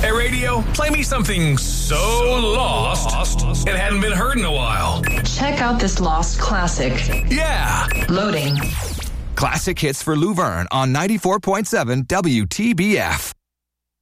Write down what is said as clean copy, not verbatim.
Hey, radio, play me something so lost it hadn't been heard in a while. Check out this lost classic. Yeah. Loading. Classic hits for Luverne on 94.7 WTBF.